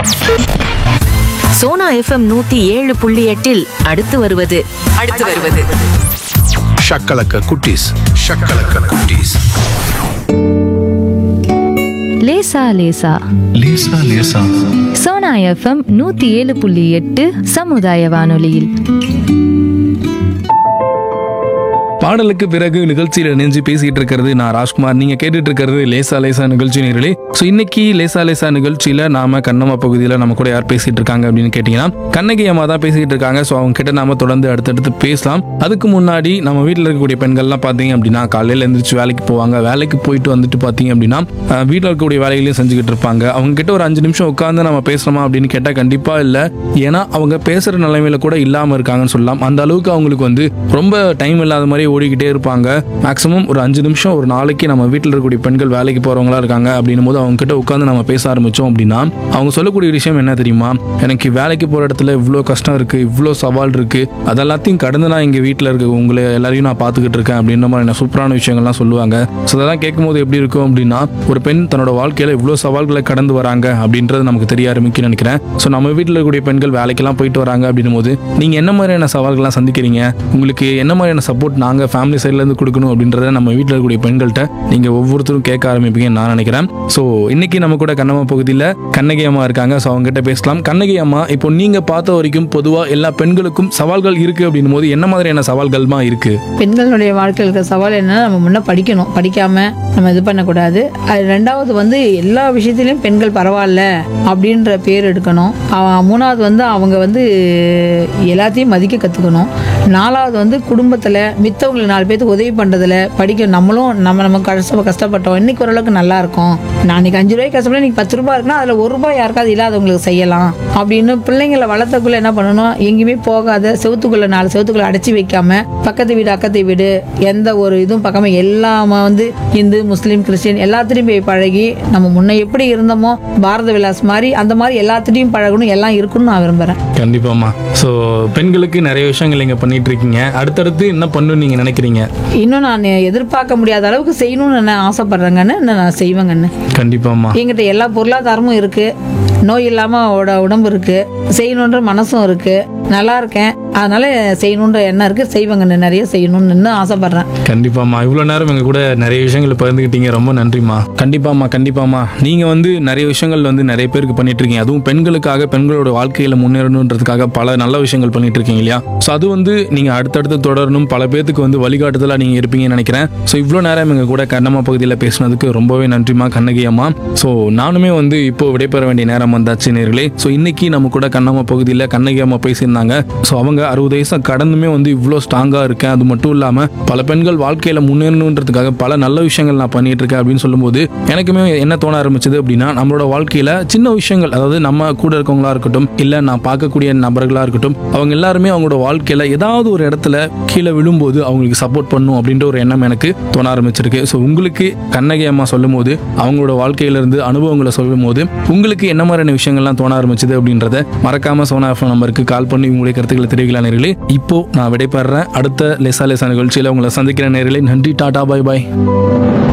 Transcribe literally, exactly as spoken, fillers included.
Sona FM நூத்தி ஏழு புள்ளி எட்டில் அடுத்து வருவது அடுத்து வருவது ஷக்கலக்க குட்டீஸ் ஷக்கலக்க குட்டீஸ். லேசா லேசா லேசா லேசா சோனா எஃப்எம் நூத்தி ஏழு புள்ளி எட்டு சமுதாய வானொலியில். பாடலுக்கு பிறகு நிகழ்ச்சியில் இணைஞ்சு பேசிட்டு இருக்கிறது நான் ராஜ்குமார். நீங்க கேட்டுட்டு இருக்கிறது லேசா லேசா நிகழ்ச்சி நேயர்களே. ஸோ இன்னைக்கு லேசா லேசா நிகழ்ச்சியில நாம கண்ணம்மா பகுதியில் நம்ம கூட யார் பேசிட்டு இருக்காங்க அப்படின்னு கேட்டீங்கன்னா கண்ணகி அம்மா தான் பேசிட்டு இருக்காங்க. ஸோ அவங்க கிட்ட நாம தொடர்ந்து அடுத்தடுத்து பேசலாம். அதுக்கு முன்னாடி நம்ம வீட்டில் இருக்கக்கூடிய பெண்கள்லாம் பார்த்தீங்க அப்படின்னா காலையில் எழுந்திரிச்சு வேலைக்கு போவாங்க. வேலைக்கு போயிட்டு வந்துட்டு பார்த்தீங்க அப்படின்னா வீட்டில் இருக்கக்கூடிய வேலைகளையும் செஞ்சுக்கிட்டு இருப்பாங்க. அவங்க கிட்ட ஒரு அஞ்சு நிமிஷம் உட்காந்து நம்ம பேசலாமா அப்படின்னு கேட்டால் கண்டிப்பா இல்லை. ஏன்னா அவங்க பேசுற நிலைமையில கூட இல்லாம இருக்காங்கன்னு சொல்லலாம். அந்த அளவுக்கு அவங்களுக்கு வந்து ரொம்ப டைம் இல்லாத மாதிரி ஓடிக்கிட்டே இருப்பாங்க. மேக்ஸிமம் ஒரு அஞ்சு நிமிஷம் ஒரு நாளைக்கு நம்ம வீட்டில் இருக்கக்கூடிய பெண்கள் வேலைக்கு போறவங்களா இருக்காங்க அப்படின்னும் போது அவங்க கிட்ட உட்காந்து நம்ம பேச ஆரம்பிச்சோம் அப்படின்னா அவங்க சொல்லக்கூடிய விஷயம் என்ன தெரியுமா? எனக்கு வேலைக்கு போற இடத்துல இவ்வளோ கஷ்டம் இருக்கு, இவ்வளோ சவால் இருக்கு, அதெல்லாத்தையும் கடந்து நான் இங்க வீட்டில் இருக்க உங்களை எல்லாரையும் நான் பார்த்துக்கிட்டு இருக்கேன் அப்படின்ற மாதிரி சூப்பரான விஷயங்கள்லாம் சொல்லுவாங்க. ஸோ அதெல்லாம் கேட்கும் போது எப்படி இருக்கும் அப்படின்னா ஒரு பெண் தன்னோட வாழ்க்கையில இவ்வளோ சவால்களை கடந்து வராங்க அப்படின்றது நமக்கு தெரிய ஆரம்பிக்குன்னு நினைக்கிறேன். ஸோ நம்ம வீட்டில் இருக்கக்கூடிய பெண்கள் வேலைக்கெல்லாம் போயிட்டு வராங்க அப்படின்னும் போது நீங்க என்ன மாதிரியான சவால்கள்லாம் சந்திக்கிறீங்க, உங்களுக்கு என்ன மாதிரியான சப்போர்ட் நாங்க ஃபேமிலி சைட்ல இருந்து கொடுக்கணும் அப்படின்றத நம்ம வீட்டில் இருக்கக்கூடிய பெண்கள்கிட்ட நீங்க ஒவ்வொருத்தரும் கேட்க ஆரம்பிப்பீங்கன்னு நான் நினைக்கிறேன். ஸோ இன்னைக்கு நம்ம கூட கண்ணம்மா பகுதியில் கண்ணகி அம்மா இருக்காங்க. ஸோ அவங்க கிட்ட பேசலாம். கண்ணகி அம்மா, இப்போ நீங்க பார்த்த வரைக்கும் பொதுவா எல்லா பெண்களுக்கும் சவால்கள் இருக்கு அப்படின்னும் போது என்ன மாதிரியான சவால்கள்மா இருக்கு? பெண்களுடைய வாழ்க்கையில் இருக்கிற சவால் என்னன்னா நம்ம முன்ன படிக்கணும், படிக்காம நம்ம இது பண்ணக்கூடாது. அது ரெண்டாவது வந்து எல்லா விஷயத்திலையும் பெண்கள் பரவாயில்ல அப்படின்ற பேர் எடுக்கணும். மூணாவது வந்து அவங்க வந்து எல்லாத்தையும் மதிக்க கற்றுக்கணும். நாலாவது வந்து குடும்பத்தில் மித்தவங்களுக்கு நாலு பேருக்கு உதவி பண்ணுறதுல படிக்க நம்மளும் நம்ம நம்ம கஷ்ட கஷ்டப்பட்டோம் இன்னைக்கு ஓரளவுக்கு நல்லா இருக்கும். நான் இன்னைக்கு அஞ்சு ரூபாய்க்கு கஷ்டப்பட இன்னைக்கு பத்து ரூபாய் இருக்குன்னா அதில் ஒரு ரூபாய் யாருக்காவது இல்லாதவங்களுக்கு செய்யலாம் அப்படின்னு பிள்ளைங்களை வளர்த்தக்குள்ள என்ன பண்ணணும், எங்கேயுமே போகாத செவத்துக்குள்ள நாலு செவத்துக்குள்ள அடைச்சி வைக்காம பக்கத்து வீடு அக்கத்து வீடு எந்த ஒரு இதுவும் பார்க்காம எல்லாமே வந்து இந்து முஸ்லீம் கிறிஸ்டின் எல்லாத்துலேயும் போய் பழகி நம்ம முன்ன எப்படி இருந்தோமோ பாரத விலாஸ் மாதிரி அந்த மாதிரி எல்லாத்துலேயும் பழகணும், எல்லாம் இருக்குன்னு நான் விரும்புகிறேன். கண்டிப்பாமா. ஸோ பெண்களுக்கு நிறைய விஷயங்கள் நீங்க பண்ணிட்டு இருக்கீங்க. அடுத்தடுத்து என்ன பண்ணணும்னு நீங்க நினைக்கிறீங்க? இன்னும் நான் எதிர்பார்க்க முடியாத அளவுக்கு செய்யணும்னு நான் ஆசைப்படுறேங்கன்னு நான் செய்வேங்கன்னு. கண்டிப்பாமா. என்கிட்ட எல்லா பொருளாதாரமும் இருக்கு, நோய் இல்லாம உடம்பு இருக்கு, செய்யணுன்ற மனசும் இருக்கு, நல்லா இருக்கேன், அதனால செய்யணுன்ற எண்ணம் இருக்கு, செய்வங்கன்னு நிறைய செய்யணும்னு ஆசைப்படுறேன். கண்டிப்பாமா. இவ்வளவு நேரம் எங்க கூட நிறைய விஷயங்களை பகிர்ந்துக்கிட்டீங்க, ரொம்ப நன்றிமா. கண்டிப்பாமா கண்டிப்பாமா. நீங்க வந்து நிறைய விஷயங்கள் வந்து நிறைய பேருக்கு பண்ணிட்டு இருக்கீங்க. அதுவும் பெண்களுக்காக பெண்களோட வாழ்க்கையில முன்னேறணுன்றதுக்காக பல நல்ல விஷயங்கள் பண்ணிட்டு இருக்கீங்க இல்லையா? ஸோ அது வந்து நீங்க அடுத்தடுத்து தொடரணும், பல பேருக்கு வந்து வழிகாட்டுதலா நீங்க இருப்பீங்கன்னு நினைக்கிறேன். ஸோ இவ்வளவு நேரம் எங்க கூட கண்ணம்மா பகுதியில் பேசினதுக்கு ரொம்பவே நன்றிமா கண்ணகி அம்மா. ஸோ நானுமே வந்து இப்போ விடைபெற வேண்டிய நேரம் வந்தாச்சு நேர்களே. ஸோ இன்னைக்கு நம்ம கூட கண்ணம்மா பகுதியில் கண்ணகி அம்மா பேசியிருந்தாங்க. ஸோ அவங்க அறுபது வயசு கடந்துமே வந்து இவ்வளோ ஸ்ட்ராங்கா இருக்கேன், அது மட்டும் இல்லாம பல பெண்கள் வாழ்க்கையில முன்னேறணுன்றதுக்காக பல நல்ல விஷயங்கள் நான் பண்ணிட்டு இருக்கேன் அப்படின்னு சொல்லும்போது எனக்குமே என்ன தோண ஆரம்பிச்சது அப்படின்னா நம்மளோட வாழ்க்கையில சின்ன விஷயங்கள், அதாவது நம்ம கூட இருக்கவங்களா இருக்கட்டும் இல்ல நான் பார்க்கக்கூடிய நபர்களா இருக்கட்டும், அவங்க எல்லாருமே அவங்களோட வாழ்க்கையில ஏதாவது ஒரு இடத்துல கீழே விழும்போது அவங்களுக்கு சப்போர்ட் பண்ணும் அப்படின்ற ஒரு எண்ணம் எனக்கு தோண ஆரம்பிச்சிருக்கு. ஸோ உங்களுக்கு கண்ணகி அம்மா சொல்லும் போது அவங்களோட வாழ்க்கையில இருந்து அனுபவங்களை சொல்லும் போது உங்களுக்கு என்ன மாதிரியான விஷயங்கள்லாம் தோண ஆரம்பிச்சது அப்படின்றத மறக்காம சோனா எஃப்எம் நம்பருக்கு கால் பண்ணி உங்களுடைய கருத்துக்களை தெரிவிக்கலாம் நேர்களே. இப்போ நான் விடைபெறேன். அடுத்த லேசா லேசா நிகழ்ச்சியில உங்களை சந்திக்கிற நேர்களே. நன்றி, டாடா, பாய் பாய்.